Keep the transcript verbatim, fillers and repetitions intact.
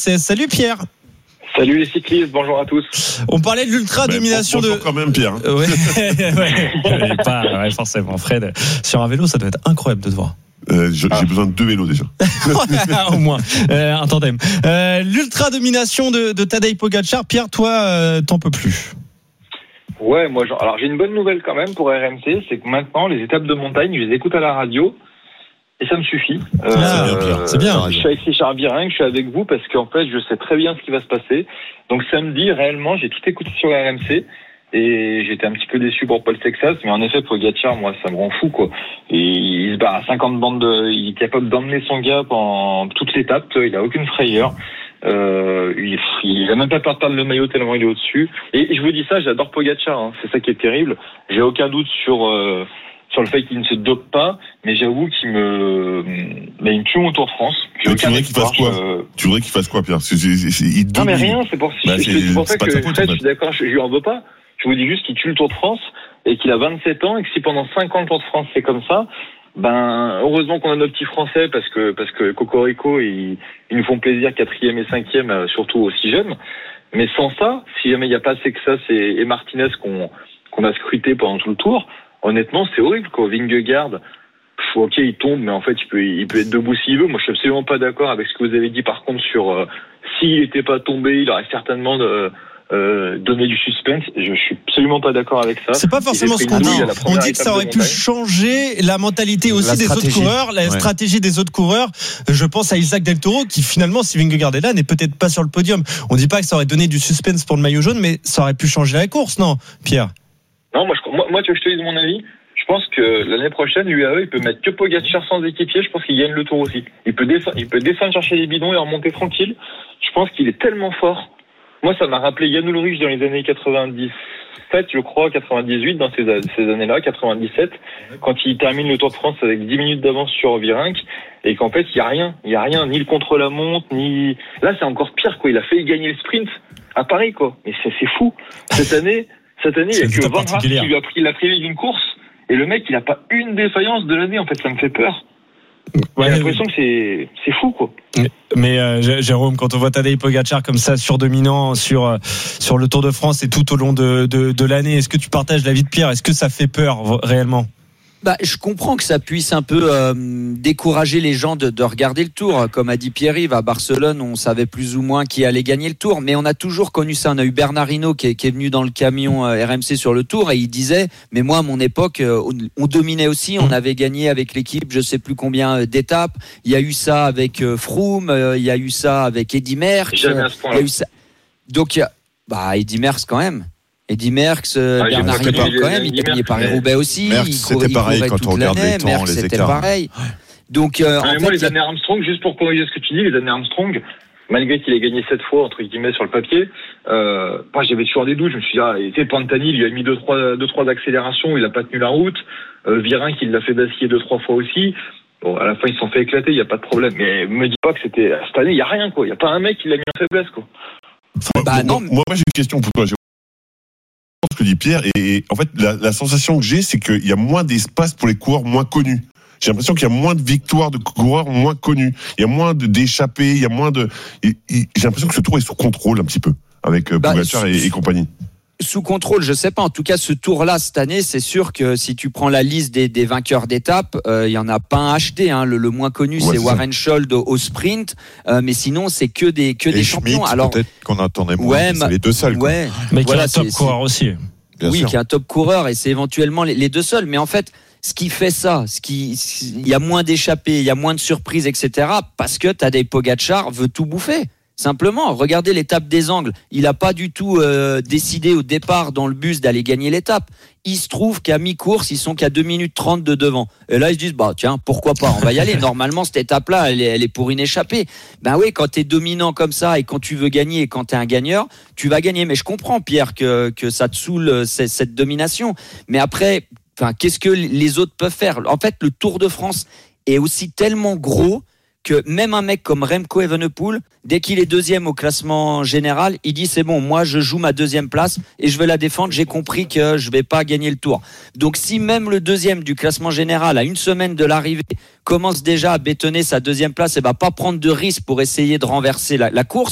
seize. Salut Pierre. Salut les cyclistes, bonjour à tous. On parlait de l'ultra-domination bon, de... quand même Pierre. Euh, ouais, ouais, pas, ouais, forcément. Fred, sur un vélo, ça doit être incroyable de te voir. Euh, j'ai ah. besoin de deux vélos déjà. Au moins, euh, un tandem. Euh, l'ultra-domination de, de Tadej Pogačar. Pierre, toi, euh, t'en peux plus. Ouais, moi, genre, alors j'ai une bonne nouvelle quand même pour R M C, c'est que maintenant, les étapes de montagne, je les écoute à la radio. Et ça me suffit. Euh, c'est bien, Pierre. C'est bien. Je suis avec Richard Virenque, je suis avec vous parce qu'en fait, je sais très bien ce qui va se passer. Donc samedi, réellement, j'ai tout écouté sur R M C et j'étais un petit peu déçu pour Paul Texas, mais en effet, Pogačar, moi, ça me rend fou, quoi. Et il se bat à cinquante bandes de, il est capable d'emmener son gars pendant toute l'étape, il a aucune frayeur. Euh, il, il a même pas peur de perdre le maillot tellement il est au-dessus. Et je vous dis ça, j'adore Pogačar, hein. C'est ça qui est terrible. J'ai aucun doute sur, euh, sur le fait qu'il ne se dope pas, mais j'avoue qu'il me, mais il me tue au Tour de France. Tu voudrais qu'il fasse quoi je... Tu voudrais qu'il fasse quoi, Pierre? c'est, c'est, c'est, il Non, mais rien, c'est pour, bah, c'est, c'est, c'est pour ça que, faute, en fait, je suis d'accord, je, je lui en veux pas. Je vous dis juste qu'il tue le Tour de France et qu'il a vingt-sept ans et que si pendant cinq ans le Tour de France c'est comme ça, ben, heureusement qu'on a nos petits Français parce que, parce que Cocorico, ils, ils nous font plaisir quatrième et cinquième, surtout aussi jeunes. Mais sans ça, si jamais il n'y a pas Texas et, et Martinez qu'on, qu'on a scruté pendant tout le Tour, honnêtement, c'est horrible, quoi. Vingegaard, pff, ok, il tombe, mais en fait, il peut, il peut être debout s'il veut. Moi, je suis absolument pas d'accord avec ce que vous avez dit, par contre, sur, euh, s'il n'était pas tombé, il aurait certainement de, euh, donné du suspense. Je suis absolument pas d'accord avec ça. C'est pas forcément ce qu'on dit. On dit que ça aurait pu changer la mentalité aussi la des autres coureurs, la ouais. stratégie des autres coureurs. Je pense à Isaac Del Toro, qui finalement, si Vingegaard est là, n'est peut-être pas sur le podium. On dit pas que ça aurait donné du suspense pour le maillot jaune, mais ça aurait pu changer la course, non, Pierre? Non, moi, je, moi, moi, tu veux que je te dise mon avis? Je pense que l'année prochaine, l'U A E, il peut mettre que Pogačar sans équipier. Je pense qu'il gagne le Tour aussi. Il peut descendre, il peut descendre chercher les bidons et remonter tranquille. Je pense qu'il est tellement fort. Moi, ça m'a rappelé Jan Ullrich dans les années quatre-vingt-dix-sept, je crois, quatre-vingt-dix-huit, dans ces, ces années-là, quatre-vingt-dix-sept, quand il termine le Tour de France avec dix minutes d'avance sur Virenque, et qu'en fait, il y a rien. Il y a rien, ni le contre-la-montre, ni... Là, c'est encore pire, quoi. Il a fait gagner le sprint à Paris, quoi. Mais c'est, c'est fou. Cette année, cette année, il y a que Van Aert qui lui a pris la privée d'une course, et le mec, il a pas une défaillance de l'année. En fait, ça me fait peur. Ouais, j'ai l'impression que c'est, c'est fou, quoi. Mais euh, Jérôme, quand on voit Tadej Pogačar comme ça surdominant sur euh, sur le Tour de France et tout au long de, de de l'année, est-ce que tu partages l'avis de Pierre? Est-ce que ça fait peur réellement? Bah, je comprends que ça puisse un peu euh, décourager les gens de, de regarder le Tour. Comme a dit Pierre-Yves, à Barcelone, on savait plus ou moins qui allait gagner le Tour, mais on a toujours connu ça. On a eu Bernard Hinault qui est, qui est venu dans le camion euh, R M C sur le Tour et il disait, mais moi, à mon époque, euh, on, on dominait aussi. On avait gagné avec l'équipe, je sais plus combien euh, d'étapes. Il y a eu ça avec euh, Froome, euh, il y a eu ça avec Eddy Merckx. Euh, il y a eu ça. Donc, il y a, bah, Eddy Merckx quand même. Eddy Merckx, ah, Bernard Hinault quand même, il gagné Paris-Roubaix aussi. Merckx, il c'était il pareil quand on regarde les temps, Merckx, les c'était écarts. pareil. Donc, euh, ah, en moi, fait, les années Armstrong, juste pour corriger ce que tu dis, les années Armstrong, malgré qu'il ait gagné sept fois, entre guillemets, sur le papier, euh, moi, j'avais toujours des doutes. Je me suis dit, ah, et Pantani, il lui a mis deux, trois, deux, trois accélérations, il a pas tenu la route. Euh, Virenque, il l'a fait d'acier deux, trois fois aussi. Bon, à la fin, ils se sont fait éclater, il n'y a pas de problème. Mais me dis pas que c'était, cette année, il n'y a rien, quoi. Il n'y a pas un mec qui l'a mis en faiblesse, quoi. Enfin, bah, moi, non. moi, j'ai une question pour toi, Jérôme. Ce que dit Pierre, et en fait, la, la sensation que j'ai, c'est qu'il y a moins d'espace pour les coureurs moins connus. J'ai l'impression qu'il y a moins de victoires de coureurs moins connus. Il y a moins de, d'échappées, il y a moins de. Et, et, j'ai l'impression que ce tour est sous contrôle un petit peu avec bah, Pogačar et, et compagnie. Sous contrôle, je sais pas. En tout cas, ce tour-là cette année, c'est sûr que si tu prends la liste des, des vainqueurs d'étapes, il euh, y en a pas un acheté. Hein. Le, le moins connu, ouais, c'est, c'est Warren Scholl au, au sprint, euh, mais sinon c'est que des que et des Schmitt, champions. Alors peut-être qu'on attendait moins. Ouais, c'est les deux seuls. Ouais, mais voilà, qui est un top c'est, coureur aussi. Bien oui, sûr. Qui est un top coureur et c'est éventuellement les, les deux seuls. Mais en fait, ce qui fait ça, ce qui, il y a moins d'échappées, il y a moins de surprises, et cetera. Parce que Tadej Pogačar veut tout bouffer. Simplement, regardez l'étape des Angles. Il n'a pas du tout euh, décidé au départ dans le bus d'aller gagner l'étape. Il se trouve qu'à mi-course, ils sont qu'à deux minutes trente de devant. Et là, ils se disent, bah tiens, pourquoi pas, on va y aller. Normalement, cette étape-là, elle est, elle est pour une échappée. Ben oui, quand t'es dominant comme ça et quand tu veux gagner et quand t'es un gagneur, tu vas gagner. Mais je comprends, Pierre, que, que ça te saoule cette, cette domination. Mais après, enfin, qu'est-ce que les autres peuvent faire? En fait, le Tour de France est aussi tellement gros que même un mec comme Remco Evenepoel, dès qu'il est deuxième au classement général, il dit c'est bon, moi je joue ma deuxième place et je vais la défendre, j'ai compris que je vais pas gagner le Tour. Donc si même le deuxième du classement général à une semaine de l'arrivée commence déjà à bétonner sa deuxième place et va pas prendre de risque pour essayer de renverser la, la course,